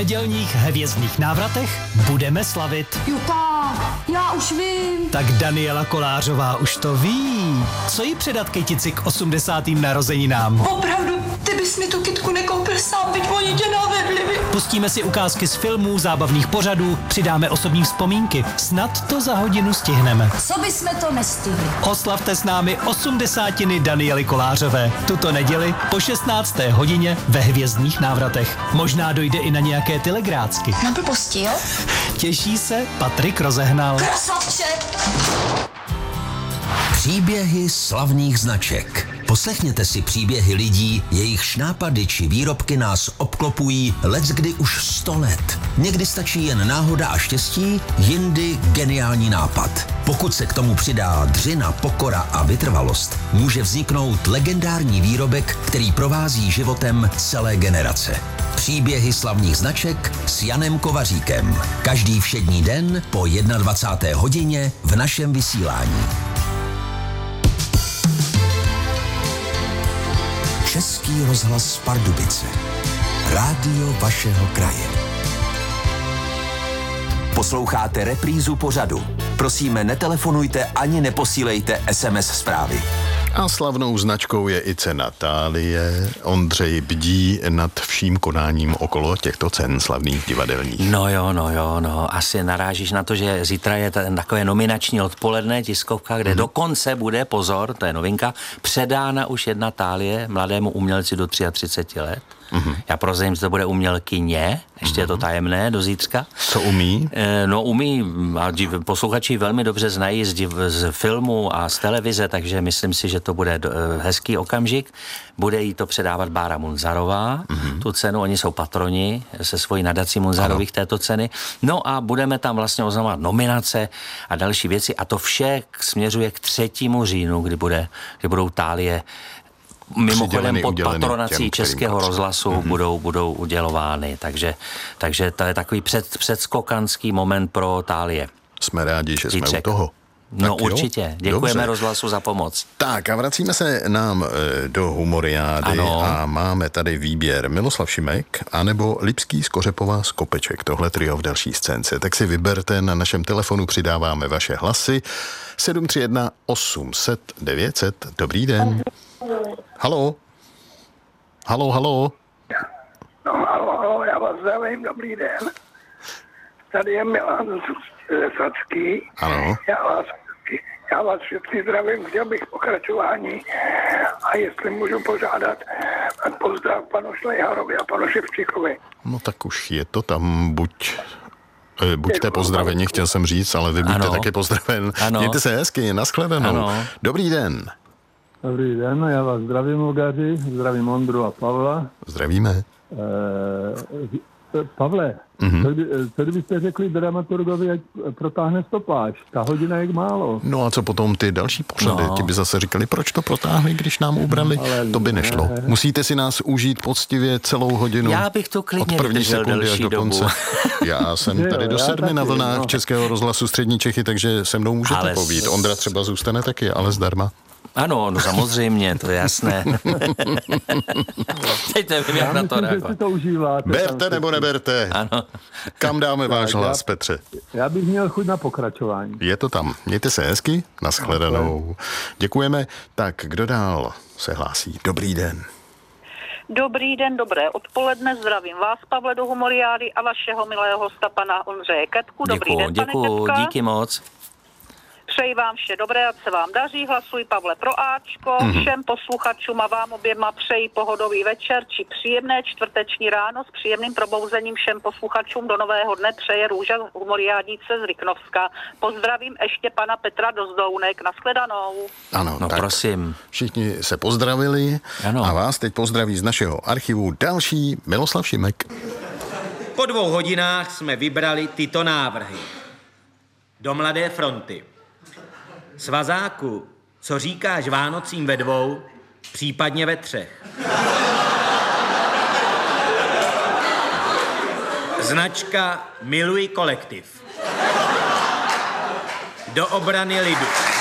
nedělních hvězdných návratech budeme slavit. Juta, já už vím. Tak Daniela Kolářová už to ví. Co jí předat kytici k 80. narozeninám? Opravdu, ty bys mi tu kytku nekoupil sám, byť oni tě navedli. Pustíme si ukázky z filmů, zábavných pořadů, přidáme osobní vzpomínky. Snad to za hodinu stihneme. Co bysme to nestihli? Oslavte s námi 80. Daniely Kolářové. Tuto neděli po 16. hodině ve hvězdných návratech. Možná dojde i na nějaké telegrácky. Na blbosti, jo? Těší se Patrik Rozehnal. Krasavče! Příběhy slavných značek. Poslechněte si příběhy lidí, jejichž nápady či výrobky nás obklopují leckdy už 100 let. Někdy stačí jen náhoda a štěstí, jindy geniální nápad. Pokud se k tomu přidá dřina, pokora a vytrvalost, může vzniknout legendární výrobek, který provází životem celé generace. Příběhy slavných značek s Janem Kovaříkem. Každý všední den po 21. hodině v našem vysílání. Český rozhlas Pardubice. Rádio vašeho kraje. Posloucháte reprízu pořadu. Prosíme, netelefonujte ani neposílejte SMS zprávy. A slavnou značkou je i cena Thálie. Ondřej bdí nad vším konáním okolo těchto cen slavných divadelních. No jo. Asi narážíš na to, že zítra je takové nominační odpoledne tiskovka, kde dokonce bude, pozor, to je novinka, předána už jedna Thálie mladému umělci do 33 let. Já prozradím, že to bude umělkyně, ještě je to tajemné do zítřka. Co umí? No umí, a posluchači velmi dobře znají z filmu a z televize, takže myslím si, že to bude hezký okamžik. Bude jí to předávat Bára Munzarová, tu cenu, oni jsou patroni se svojí nadací Munzarových této ceny. No a budeme tam vlastně oznamovat nominace a další věci a to vše směřuje k 3. říjnu, kdy budou Thálie mimochodem pod patronací Českého rozhlasu budou udělovány, takže to je takový předskokanský moment pro Thálie. Jsme rádi, že jsme u toho. No tak určitě, jo, děkujeme dobře. Rozhlasu za pomoc. Tak a vracíme se nám do humoriády. Ano. A máme tady výběr Miloslav Šimek anebo Lipský z Kořepova z Kopeček. Tohle trio v další scénce. Tak si vyberte, na našem telefonu přidáváme vaše hlasy. 731 800 900. Dobrý den. Halo. No, halo, já vás zdravím, dobrý den. Tady je Milan Sacký. Ano. Já vás všechny zdravím, chtěl bych pokračování a jestli můžu požádat pozdrav panu Šlejharovi a panu Ševčíkovi. No tak už je to tam, buďte pozdraveni, chtěl jsem říct, ale vy buďte taky pozdraven. Ano. Mějte se hezky, nashledanou. Ano. Dobrý den. Dobrý den, já vás zdravím, Lugaři, zdravím Ondru a Pavla. Zdravíme. Pavle, co kdybyste řekli dramaturgovi, ať protáhne stopáž? Ta hodina je málo. No a co potom ty další pořady? Ti by zase říkali, proč to protáhli, když nám ubrali? To by nešlo. Musíte si nás užít poctivě celou hodinu. Já bych to klidně od první sekundy až do konce. dobu. Já jsem tady do 7 na vlnách Českého rozhlasu Střední Čechy, takže se mnou můžete Ale povít. Ondra třeba zůstane taky, ale zdarma. Ano, no samozřejmě, to je jasné. Teď nevím, jak na to reagovat. Si to užíváte. Berte nebo neberte. Ano. Kam dáme váš hlas, Petře? Já bych měl chuť na pokračování. Je to tam. Mějte se hezky, nashledanou. Děkujeme. Tak, kdo dál se hlásí? Dobrý den. Dobrý den, dobré odpoledne, zdravím vás, Pavle, do humoriády a vašeho milého hosta, pana Ondřeje Ketku. Dobrý den, pane Ketka. Díky moc. Přeji vám vše dobré, ať se vám daří, hlasuj Pavle pro Ačko, všem posluchačům a vám oběma přeji pohodový večer či příjemné čtvrteční ráno s příjemným probouzením všem posluchačům do nového dne přeje Růža humoriádnice z Ryknovska. Pozdravím ještě pana Petra Dozdounek, nashledanou. Ano, no tak prosím. Všichni se pozdravili a vás teď pozdraví z našeho archivu další Miloslav Šimek. Po 2 hodinách jsme vybrali tyto návrhy. Do Mladé fronty. Svazáku, co říkáš Vánocím ve 2, případně ve 3? Značka Miluji kolektiv. Do obrany lidu.